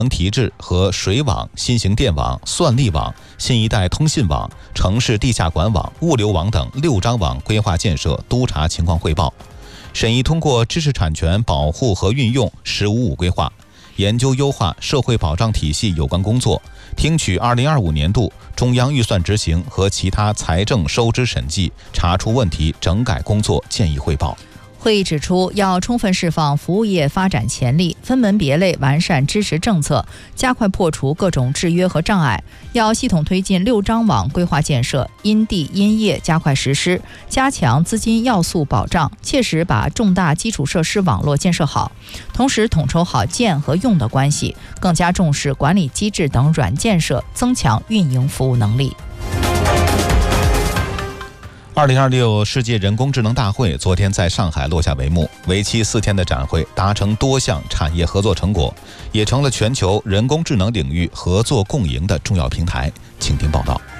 能提质和水网、新型电网、算力网、新一代通信网、城市地下管网、物流网等6张网规划建设督查情况汇报，审议通过知识产权保护和运用“十五五”规划，研究优化社会保障体系有关工作，听取2025年度中央预算执行和其他财政收支审计查出问题整改工作建议汇报。 会议指出，要充分释放服务业发展潜力，分门别类完善支持政策，加快破除各种制约和障碍。要系统推进6张网规划建设，因地因业加快实施，加强资金要素保障，切实把重大基础设施网络建设好。同时，统筹好建和用的关系，更加重视管理机制等软建设，增强运营服务能力。 2026世界人工智能大会昨天在上海落下帷幕，为期4天的展会达成多项产业合作成果，也成了全球人工智能领域合作共赢的重要平台。请听报道。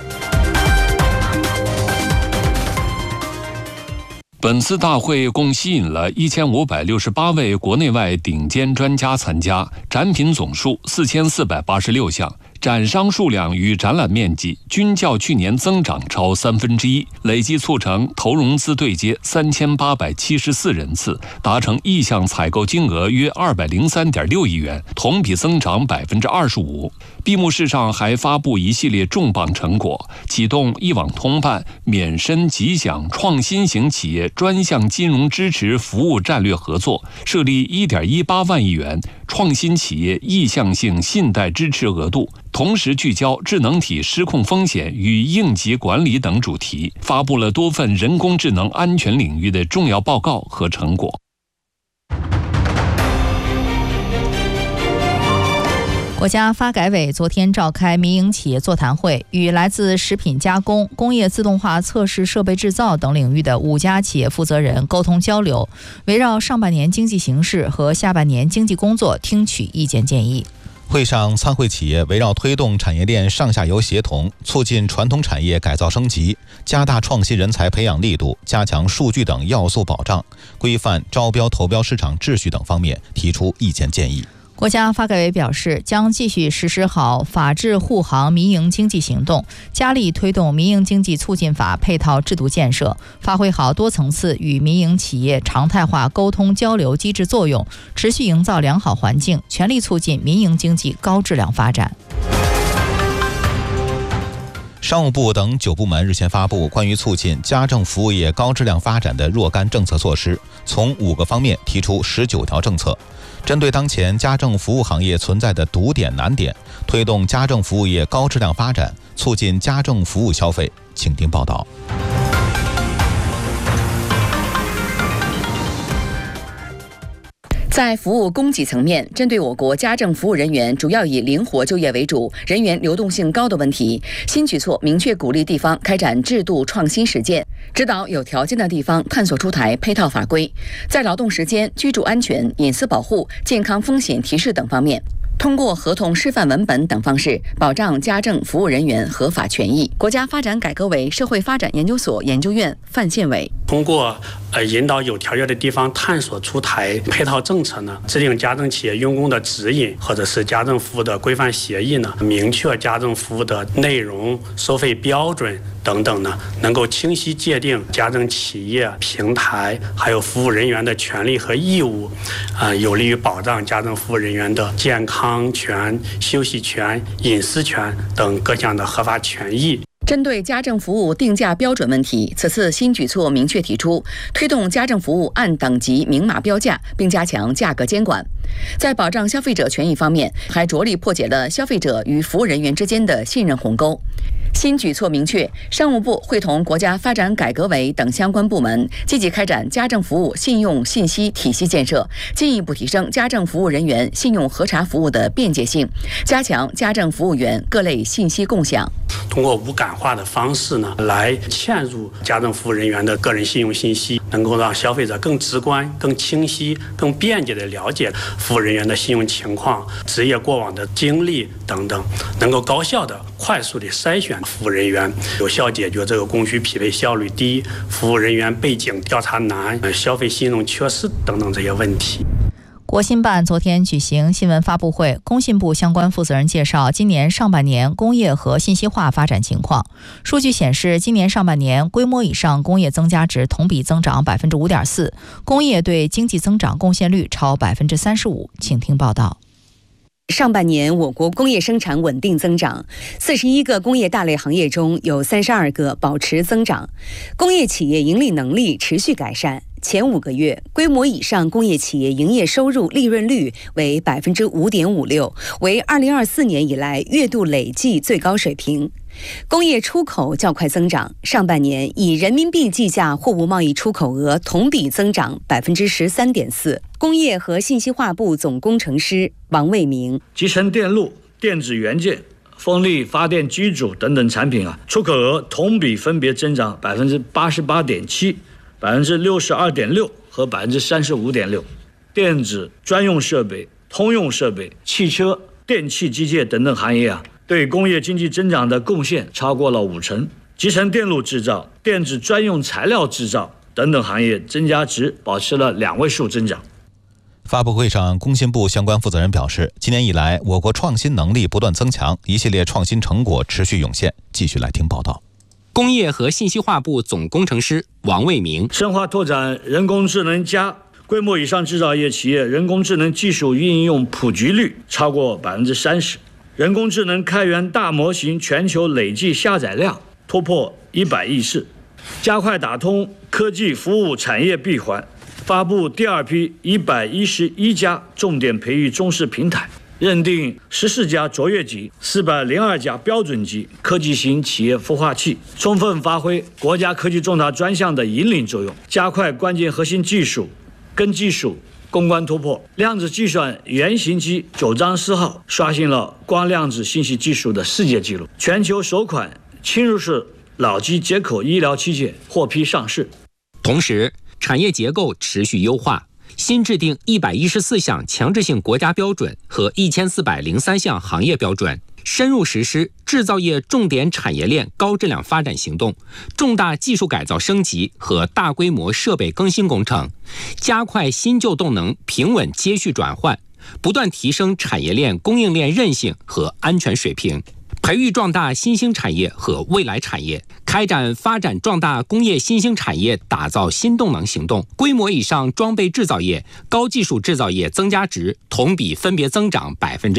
本次大会共吸引了1568位国内外顶尖专家参加，展品总数4486项，展商数量与展览面积均较去年增长超1/3，累计促成投融资对接3874人次，达成意向采购金额约203.6亿元，同比增长25%。闭幕式上还发布一系列重磅成果，启动一网通办、免申即享创新型企业专项金融支持服务战略合作，设立1.18万亿元创新企业意向性信贷支持额度，同时聚焦智能体失控风险与应急管理等主题，发布了多份人工智能安全领域的重要报告和成果。 国家发改委昨天召开民营企业座谈会，与来自食品加工、工业自动化测试设备制造等领域的5家企业负责人沟通交流，围绕上半年经济形势和下半年经济工作听取意见建议。 会上，参会企业围绕推动产业链上下游协同，促进传统产业改造升级，加大创新人才培养力度，加强数据等要素保障，规范招标投标市场秩序等方面提出意见建议。 国家发改委表示，将继续实施好法治护航民营经济行动，加力推动民营经济促进法配套制度建设，发挥好多层次与民营企业常态化沟通交流机制作用，持续营造良好环境，全力促进民营经济高质量发展。 商务部等9部门日前发布关于促进家政服务业高质量发展的若干政策措施，从5个方面提出19条政策，针对当前家政服务行业存在的堵点难点，推动家政服务业高质量发展，促进家政服务消费。请听报道。 在服务供给层面，针对我国家政服务人员主要以灵活就业为主、人员流动性高的问题，新举措明确鼓励地方开展制度创新实践，指导有条件的地方探索出台配套法规，在劳动时间、居住安全、隐私保护、健康风险提示等方面，通过合同示范文本等方式保障家政服务人员合法权益。国家发展改革委社会发展研究所研究院范建伟通过引导有条件的地方探索出台配套政策呢，制定家政企业用工的指引或者是家政服务的规范协议呢，明确家政服务的内容、收费标准等等呢，能够清晰界定家政企业、平台还有服务人员的权利和义务，有利于保障家政服务人员的健康权、休息权、隐私权等各项的合法权益。 针对家政服务定价标准问题，此次新举措明确提出，推动家政服务按等级明码标价，并加强价格监管。在保障消费者权益方面，还着力破解了消费者与服务人员之间的信任鸿沟。新举措明确，商务部会同国家发展改革委等相关部门，积极开展家政服务信用信息体系建设，进一步提升家政服务人员信用核查服务的便捷性，加强家政服务员各类信息共享。 通过无感化的方式呢，来嵌入家政服务人员的个人信用信息，能够让消费者更直观、更清晰、更便捷地了解服务人员的信用情况、职业过往的经历等等，能够高效地、快速地筛选服务人员，有效解决这个供需匹配效率低、服务人员背景调查难、消费信用缺失等等这些问题。 国新办昨天举行新闻发布会，工信部相关负责人介绍今年上半年工业和信息化发展情况。数据显示，今年上半年规模以上工业增加值同比增长 5.4%， 工业对经济增长贡献率超 35%。 请听报道。 上半年我国工业生产稳定增长，41个工业大类行业中有32个保持增长，工业企业盈利能力持续改善。前5个月，规模以上工业企业营业收入利润率为 5.56%， 为2024年以来月度累计最高水平。工业出口较快增长，上半年以人民币计价货物贸易出口额同比增长 13.4%。工业和信息化部总工程师王卫明： 集成电路、电子元件、风力发电机组等等产品出口额同比分别增长 88.7%、62.6% 和 35.6%。电子专用设备、通用设备、汽车、电气机械等等行业对工业经济增长的贡献超过了50%。集成电路制造、电子专用材料制造等等行业增加值保持了2位数增长。 发布会上，工信部相关负责人表示，今年以来，我国创新能力不断增强，一系列创新成果持续涌现。继续来听报道。 工业和信息化部总工程师王卫明： 深化拓展人工智能加规模以上制造业企业人工智能技术应用普及率超过 30%， 人工智能开源大模型全球累计下载量突破100亿次，加快打通科技服务产业闭环，发布第2批111家重点培育中试平台，认定14家卓越级、402家标准级科技型企业孵化器，充分发挥国家科技重大专项的引领作用，加快关键核心技术跟技术攻关突破。量子计算原型机9章4号刷新了光量子信息技术的世界纪录，全球首款侵入式脑机接口医疗器械获批上市。 同时，产业结构持续优化，新制定114项强制性国家标准和1403项行业标准，深入实施制造业重点产业链高质量发展行动、重大技术改造升级和大规模设备更新工程，加快新旧动能平稳接续转换，不断提升产业链供应链韧性和安全水平，培育壮大新兴产业和未来产业，开展发展壮大工业新兴产业打造新动能行动。规模以上装备制造业、高技术制造业增加值同比分别增长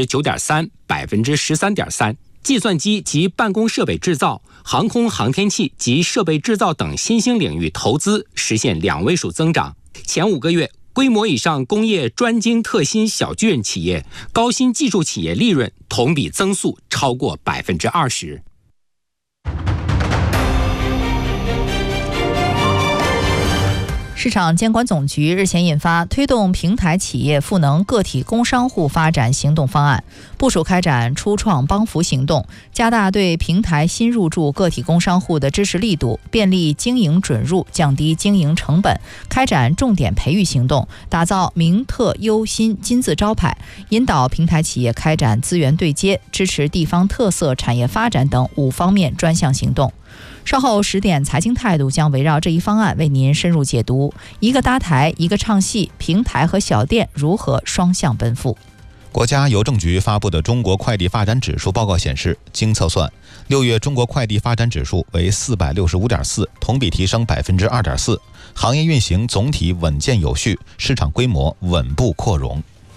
9.3%、13.3%。计算机及办公设备制造、航空航天器及设备制造等新兴领域投资实现2位数增长。前5个月，规模以上工业专精特新小巨人企业、高新技术企业利润同比增速超过 20%。 市场监管总局日前印发推动平台企业赋能个体工商户发展行动方案，部署开展初创帮扶行动，加大对平台新入驻个体工商户的支持力度，便利经营准入，降低经营成本，开展重点培育行动，打造名特优新金字招牌，引导平台企业开展资源对接，支持地方特色产业发展等5方面专项行动。稍后10点，财经态度将围绕这一方案为您深入解读。一个搭台，一个唱戏，平台和小店如何双向奔赴？ 国家邮政局发布的中国快递发展指数报告显示，经测算，6月中国快递发展指数为465.4，同比提升 2.4%， 行业运行总体稳健有序，市场规模稳步扩容。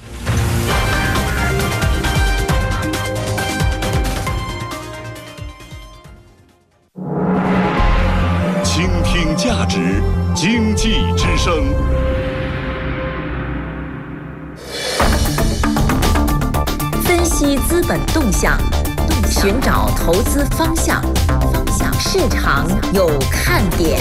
倾听价值，经济之声。 分析资本动向，寻找投资方向，市场有看点。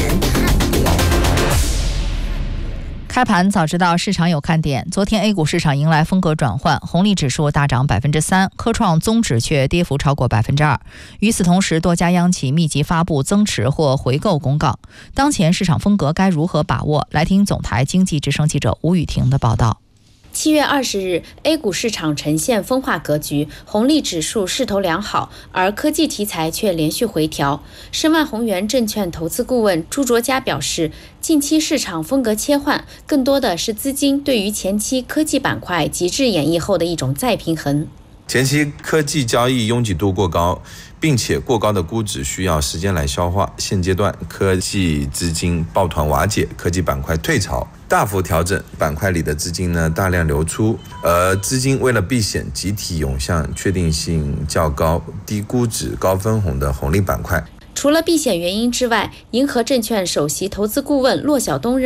开盘早知道市场有看点。昨天 A 股市场迎来风格转换，红利指数大涨 3%， 科创综指却跌幅超过 2%。 与此同时，多家央企密集发布增持或回购公告。当前市场风格该如何把握？来听总台经济之声记者吴雨婷的报道。 7月20日 ，A 股市场呈现分化格局，红利指数势头良好，而科技题材却连续回调。申万宏源证券投资顾问朱卓佳表示，近期市场风格切换，更多的是资金对于前期科技板块极致演绎后的一种再平衡。 前期科技交易拥挤度过高，并且过高的估值需要时间来消化。现阶段科技资金抱团瓦解，科技板块退潮，大幅调整，板块里的资金呢大量流出，而资金为了避险，集体涌向确定性较高、低估值、高分红的红利板块。 除了避险原因之外，银河证券首席投资顾问骆晓东认